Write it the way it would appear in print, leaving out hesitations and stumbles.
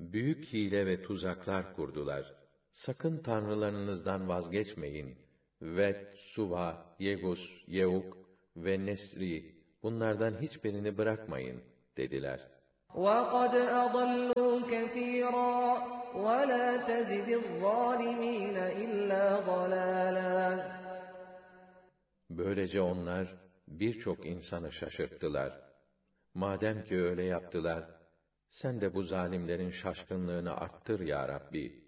büyük hile ve tuzaklar kurdular. Sakın tanrılarınızdan vazgeçmeyin. Vet, Suva, Yegus, Yeuk ve Nesri, bunlardan hiçbirini bırakmayın dediler. وَقَدْ أَضَلُّوا كَثِيرًا وَلَا تَزِدِ الظَّالِمِينَ إِلَّا ضَلَالًا. Böylece onlar birçok insanı şaşırttılar. Madem ki öyle yaptılar, sen de bu zalimlerin şaşkınlığını arttır ya Rabbi.